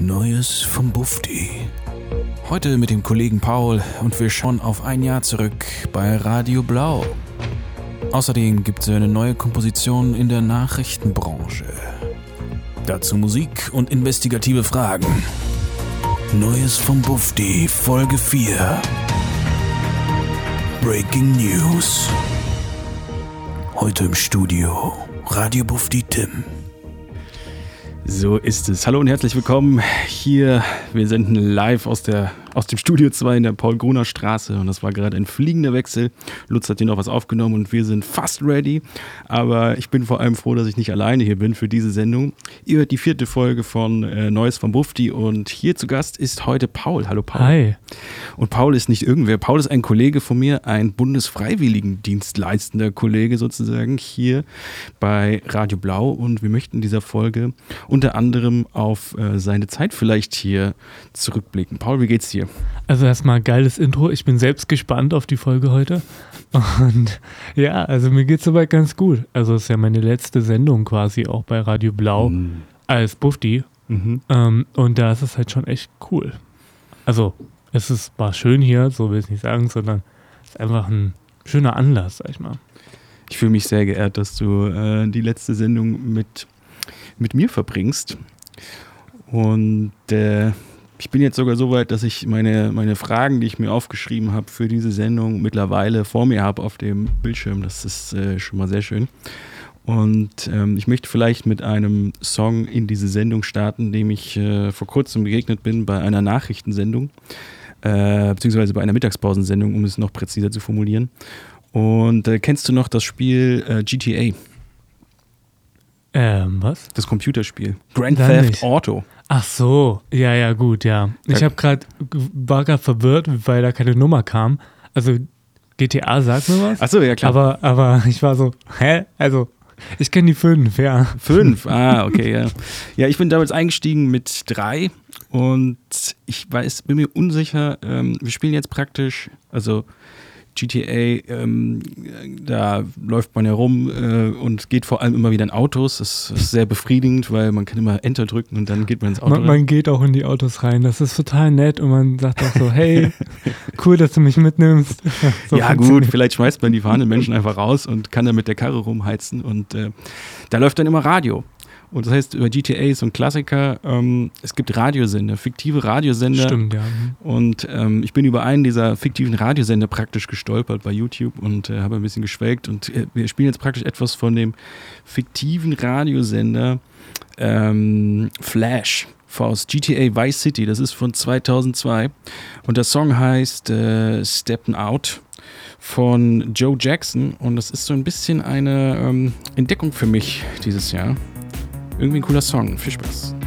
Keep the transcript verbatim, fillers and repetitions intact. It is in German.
Neues vom Bufti. Heute mit dem Kollegen Paul und wir schauen auf ein Jahr zurück bei Radio Blau. Außerdem gibt es eine neue Komposition in der Nachrichtenbranche. Dazu Musik und investigative Fragen. Neues vom Bufti, Folge vier. Breaking News. Heute im Studio Radio Bufti Tim. So ist es. Hallo und herzlich willkommen hier. Wir senden live aus, der, aus dem Studio zwei in der Paul-Gruner-Straße und das war gerade ein fliegender Wechsel. Lutz hat hier noch was aufgenommen und wir sind fast ready, aber ich bin vor allem froh, dass ich nicht alleine hier bin für diese Sendung. Ihr hört die vierte Folge von äh, Neues vom Bufti und hier zu Gast ist heute Paul. Hallo Paul. Hi. Und Paul ist nicht irgendwer. Paul ist ein Kollege von mir, ein Bundesfreiwilligendienstleistender Kollege sozusagen hier bei Radio Blau und wir möchten in dieser Folge unter anderem auf äh, seine Zeit vielleicht hier zurückblicken. Paul, wie geht's dir? Also erstmal geiles Intro. Ich bin selbst gespannt auf die Folge heute. Und ja, also mir geht's soweit ganz gut. Also es ist ja meine letzte Sendung quasi auch bei Radio Blau mhm. als Bufti. Mhm. Ähm, und da ist es halt schon echt cool. Also es ist, war schön hier, so will ich nicht sagen, sondern es ist einfach ein schöner Anlass, sag ich mal. Ich fühle mich sehr geehrt, dass du äh, die letzte Sendung mit mit mir verbringst. Und äh, ich bin jetzt sogar so weit, dass ich meine, meine Fragen, die ich mir aufgeschrieben habe für diese Sendung, mittlerweile vor mir habe auf dem Bildschirm. Das ist äh, schon mal sehr schön. Und ähm, ich möchte vielleicht mit einem Song in diese Sendung starten, dem ich äh, vor kurzem begegnet bin bei einer Nachrichtensendung, äh, beziehungsweise bei einer Mittagspausensendung, um es noch präziser zu formulieren. Und äh, kennst du noch das Spiel äh, G T A? Ähm, was? Das Computerspiel. Grand Dann Theft nicht. Auto. Ach so, ja, ja, gut, ja. Ich habe gerade, war gerade verwirrt, weil da keine Nummer kam. Also G T A sagt mir was. Ach so, ja klar. Aber, aber ich war so, hä? Also, ich kenne die fünf, ja. Fünf? Ah, okay, ja. Ja, ich bin damals eingestiegen mit drei und ich weiß, bin mir unsicher, ähm, wir spielen jetzt praktisch, also G T A, ähm, da läuft man ja rum äh, und geht vor allem immer wieder in Autos. Das ist sehr befriedigend, weil man kann immer Enter drücken und dann geht man ins Auto Man, rein. man geht auch in die Autos rein. Das ist total nett und man sagt auch so, hey, cool, dass du mich mitnimmst. So ja gut, vielleicht schmeißt man die fahrenden Menschen einfach raus und kann dann mit der Karre rumheizen und äh, da läuft dann immer Radio. Und das heißt, über G T A ist so ein Klassiker, ähm, es gibt Radiosender, fiktive Radiosender. Stimmt, ja. Und ähm, ich bin über einen dieser fiktiven Radiosender praktisch gestolpert bei YouTube und äh, habe ein bisschen geschwelgt. Und äh, wir spielen jetzt praktisch etwas von dem fiktiven Radiosender ähm, Flash aus G T A Vice City. Das ist von zweitausendzwei. Und der Song heißt äh, Steppin' Out von Joe Jackson. Und das ist so ein bisschen eine ähm, Entdeckung für mich dieses Jahr. Irgendwie ein cooler Song. Viel Spaß.